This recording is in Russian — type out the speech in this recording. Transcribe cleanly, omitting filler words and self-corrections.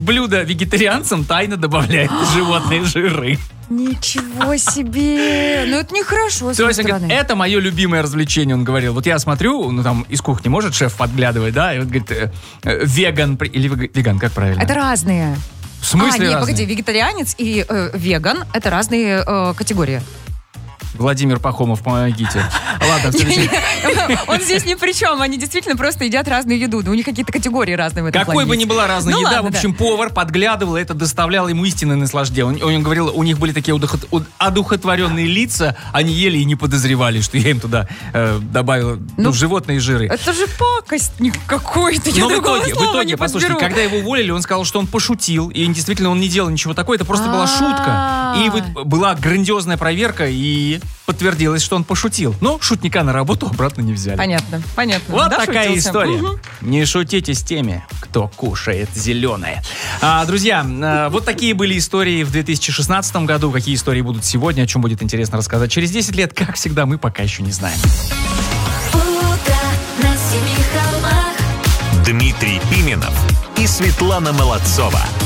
блюдо вегетарианцам тайно добавляет животные жиры. Ничего себе! Ну, это нехорошо, с То одной есть, он говорит, стороны. это мое любимое развлечение, он говорил. Вот я смотрю, ну там из кухни может шеф подглядывать, да, и вот говорит, веган, или веган, как правильно? Это разные. В смысле нет, разные? погоди, вегетарианец и веган — это разные категории. Владимир Пахомов, помогите. Ладно, следующий. Он здесь ни при чем. Они действительно просто едят разную еду. Да у них какие-то категории разные в этом Какой плане бы ни есть. была разная Ну еда, ладно, в общем, повар подглядывал, и это доставляло ему истинное наслаждение. Он говорил, у них были такие одухотворенные лица, они ели и не подозревали, что я им туда добавил животные жиры. Это же пакость какой-то. Я Но в другого итоге, слова не послушайте, подберу. когда его уволили, он сказал, что он пошутил, и действительно он не делал ничего такого, это просто была шутка. И вот была грандиозная проверка, и подтвердилось, что он пошутил. Но шутника на работу обратно не взяли. Понятно. Вот Да, такая шутился? история. Мгм. Не шутите с теми, кто кушает зеленое. Друзья, вот такие были истории в 2016 году. Какие истории будут сегодня, о чем будет интересно рассказать через 10 лет, как всегда, мы пока еще не знаем. Утро на семи холмах. Дмитрий Пименов и Светлана Молодцова.